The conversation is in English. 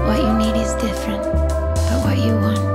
What you need is different, but what you want